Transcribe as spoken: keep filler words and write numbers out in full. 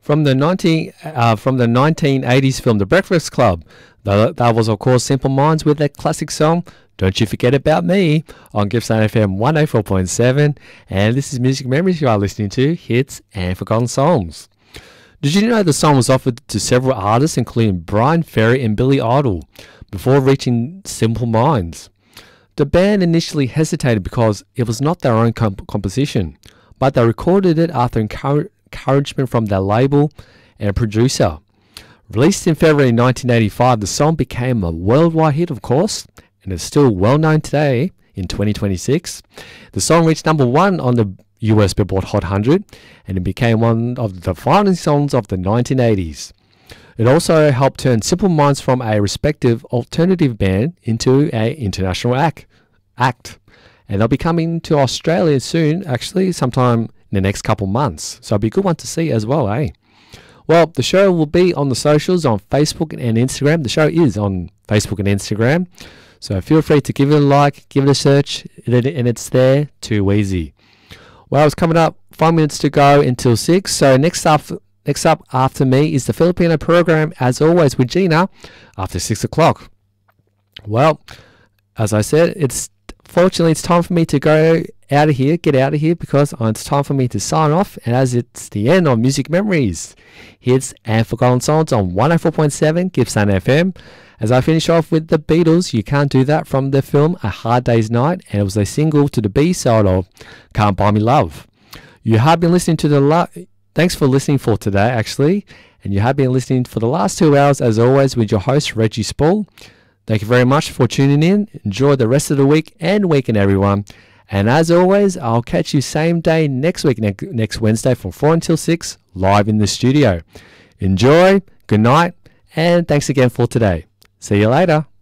From the nineteen uh, from the nineteen eighties film The Breakfast Club, that, that was of course Simple Minds with their classic song Don't You Forget About Me on Gippsland F M one oh four point seven, and this is Music Memories you are listening to, hits and forgotten songs. Did you know the song was offered to several artists including Brian Ferry and Billy Idol before reaching Simple Minds? The band initially hesitated because it was not their own comp- composition, but they recorded it after encouragement encouragement from their label and producer. Released in February nineteen eighty-five, the song became a worldwide hit, of course, and is still well known today in twenty twenty-six. The song reached number one on the U S Billboard Hot one hundred, and it became one of the defining songs of the nineteen eighties. It also helped turn Simple Minds from a respective alternative band into an international act, act. And they'll be coming to Australia soon, actually, sometime in the next couple months. So it'll be a good one to see as well, eh? Well, the show will be on the socials on Facebook and Instagram. The show is on Facebook and Instagram. So feel free to give it a like, give it a search, and it's there. Too easy. Well, it's coming up five minutes to go until six. So next up, next up after me is the Filipino program, as always, with Gina after six o'clock. Well, as I said, it's fortunately, it's time for me to go out of here, get out of here, because it's time for me to sign off. And as it's the end of Music Memories, hits and forgotten songs on one oh four point seven Gippsland F M. As I finish off with the Beatles, You Can't Do That from the film A Hard Day's Night, and it was a single to the B-side of Can't Buy Me Love. You have been listening to the la- thanks for listening for today, actually, and you have been listening for the last two hours, as always, with your host Reggie Spall. Thank you very much for tuning in. Enjoy the rest of the week and weekend, everyone. And as always, I'll catch you same day next week, ne- next Wednesday from four until six, live in the studio. Enjoy, good night, and thanks again for today. See you later.